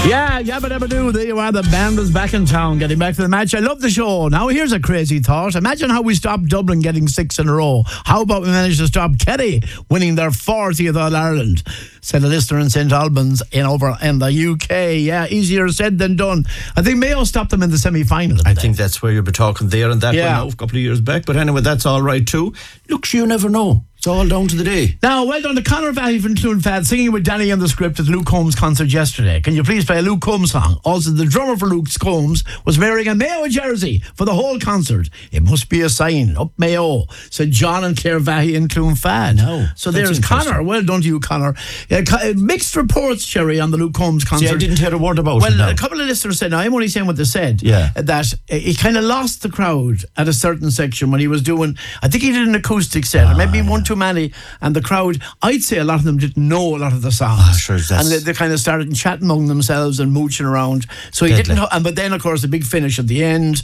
Yeah, yabba dabba doo. There you are. The band was back in town, getting back to the match. I love the show. Now, here's a crazy thought. Imagine how we stopped Dublin getting 6 in a row. How about we managed to stop Kerry winning their 40th All Ireland? Said a listener in St Albans over in the UK. Yeah, easier said than done. I think Mayo stopped them in the semi-final. I think that's where you'll be talking there and that one now, a couple of years back. But anyway, that's all right too. Look, you never know. It's all down to the day. Now, well done to Conor Valley from Clonfad singing with Danny on the script at Luke Combs' concert yesterday. Can you please play a Luke Combs song? Also, the drummer for Luke Combs was wearing a Mayo jersey for the whole concert. It must be a sign. Up Mayo, said John and Claire Valley in Clonfad. No, so there's Conor. Well done to you, Conor. Mixed reports, Sherry, on the Luke Combs concert. See, I didn't hear a word about it. Well, a couple of listeners said, now I'm only saying what they said, that he kind of lost the crowd at a certain section when he was doing, I think he did an acoustic set, or maybe one too many. And the crowd, I'd say a lot of them didn't know a lot of the songs. Sure, and they kind of started chatting among themselves and mooching around. So he didn't. But then, of course, the big finish at the end.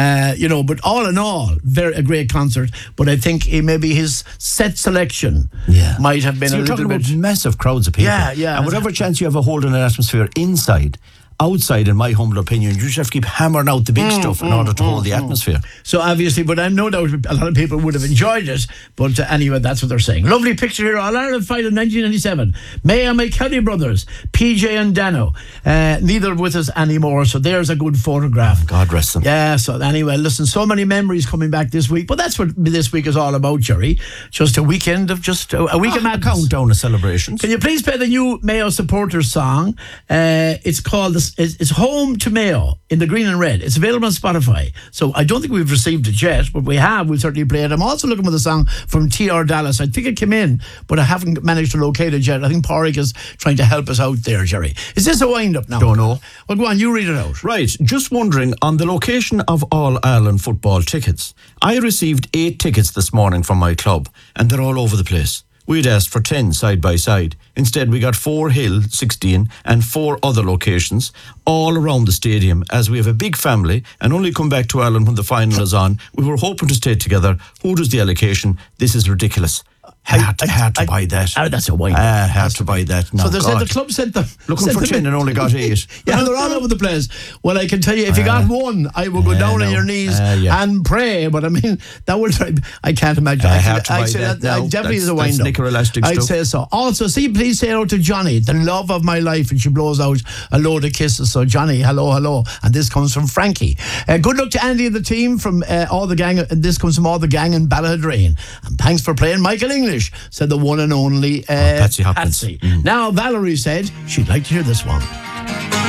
But all in all, a great concert. But I think maybe his set selection might have been a little bit. About massive crowds of people. Yeah. And whatever chance you have of holding an atmosphere inside. Outside, in my humble opinion, you just have to keep hammering out the big stuff in order to hold the atmosphere. So obviously, but I'm no doubt a lot of people would have enjoyed it. But anyway, that's what they're saying. Lovely picture here. All Ireland final in 1997. Mayo McKelly brothers, PJ and Dano, neither with us anymore. So there's a good photograph. God rest them. Yeah. So anyway, listen, so many memories coming back this week. But that's what this week is all about, Jerry. Just a weekend of a week of madness. Countdown of celebrations. Can you please play the new Mayo supporters song? It's called It's Home to Mayo in the green and red. It's available on Spotify. So I don't think we've received it yet, but we have. We'll certainly play it. I'm also looking for the song from TR Dallas. I think it came in, but I haven't managed to locate it yet. I think Porrick is trying to help us out there, Jerry. Is this a wind-up now? Don't know. Well, go on, you read it out. Right. Just wondering, on the location of All Ireland football tickets, I received 8 tickets this morning from my club, and they're all over the place. We'd asked for 10 side by side. Instead, we got 4 Hill, 16, and 4 other locations all around the stadium. As we have a big family and only come back to Ireland when the final is on, we were hoping to stay together. Who does the allocation? This is ridiculous. Hard to buy that. That's a wine. Hard to buy that. No, so they said the club sent them. Looking for 10 and only got 8. Yeah, they're all over the place. Well, I can tell you, if you got one, I will go down on your knees and pray. But I mean, that will try. I can't imagine. I'd say that definitely is a wind up. I'd say so. Also, please say hello to Johnny, the love of my life, and she blows out a load of kisses. So Johnny, hello, and this comes from Frankie. Good luck to Andy and the team from all the gang. And this comes from all the gang in Ballaghadrain. And thanks for playing Michael English, said the one and only Patsy Hopkins. Patsy. Now Valerie said she'd like to hear this one.